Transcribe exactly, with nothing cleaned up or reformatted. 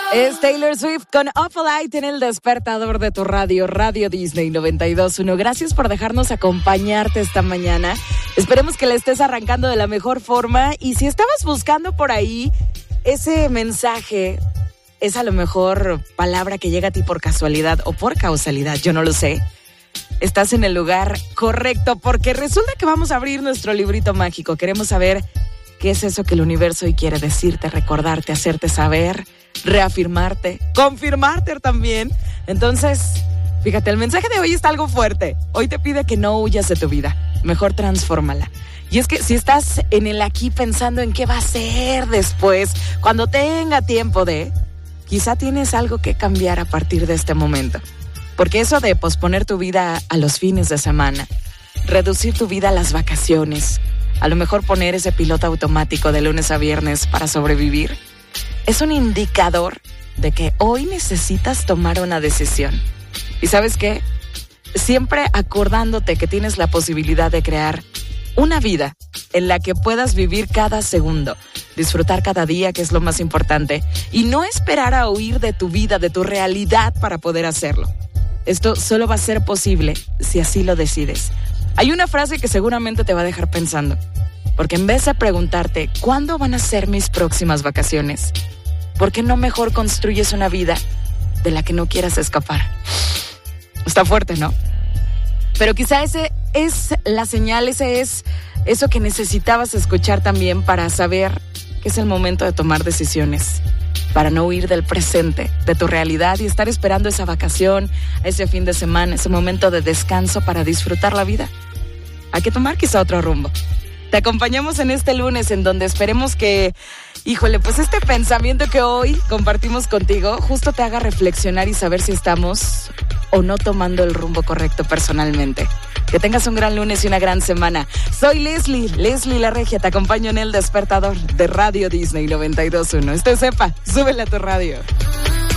Es Taylor Swift con Awful Light en el despertador de tu radio, Radio Disney noventa y dos punto uno. Gracias por dejarnos acompañarte esta mañana. Esperemos que la estés arrancando de la mejor forma. Y si estabas buscando por ahí ese mensaje, es a lo mejor palabra que llega a ti por casualidad o por causalidad, yo no lo sé. Estás en el lugar correcto porque resulta que vamos a abrir nuestro librito mágico. Queremos saber qué es eso que el universo hoy quiere decirte, recordarte, hacerte saber, reafirmarte, confirmarte también. Entonces, fíjate, el mensaje de hoy está algo fuerte. Hoy te pide que no huyas de tu vida, mejor transfórmala. Y es que si estás en el aquí pensando en qué va a ser después, cuando tenga tiempo de, quizá tienes algo que cambiar a partir de este momento. Porque eso de posponer tu vida a los fines de semana, reducir tu vida a las vacaciones, a lo mejor poner ese piloto automático de lunes a viernes para sobrevivir, es un indicador de que hoy necesitas tomar una decisión. ¿Y sabes qué? Siempre acordándote que tienes la posibilidad de crear una vida en la que puedas vivir cada segundo, disfrutar cada día, que es lo más importante, y no esperar a huir de tu vida, de tu realidad para poder hacerlo. Esto solo va a ser posible si así lo decides. Hay una frase que seguramente te va a dejar pensando, porque en vez de preguntarte ¿cuándo van a ser mis próximas vacaciones?, ¿por qué no mejor construyes una vida de la que no quieras escapar? Está fuerte, ¿no? Pero quizá ese es la señal, ese es eso que necesitabas escuchar también para saber que es el momento de tomar decisiones, para no huir del presente, de tu realidad y estar esperando esa vacación, ese fin de semana, ese momento de descanso para disfrutar la vida. Hay que tomar quizá otro rumbo. Te acompañamos en este lunes en donde esperemos que, híjole, pues este pensamiento que hoy compartimos contigo justo te haga reflexionar y saber si estamos o no tomando el rumbo correcto personalmente. Que tengas un gran lunes y una gran semana. Soy Leslie, Leslie La Regia, te acompaño en el despertador de Radio Disney noventa y dos punto uno. Este sepa, súbele a tu radio.